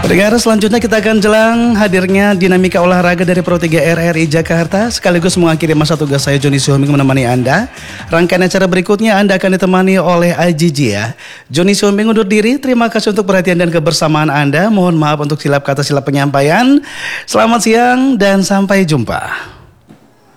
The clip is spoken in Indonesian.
Pendengar, selanjutnya kita akan jelang hadirnya dinamika olahraga dari Pro 3 RRI Jakarta, sekaligus mengakhiri masa tugas saya Joni Suhombing menemani Anda. Rangkaian acara berikutnya Anda akan ditemani oleh IGG ya. Joni Suhombing undur diri, terima kasih untuk perhatian dan kebersamaan Anda. Mohon maaf untuk silap kata silap penyampaian. Selamat siang dan sampai jumpa.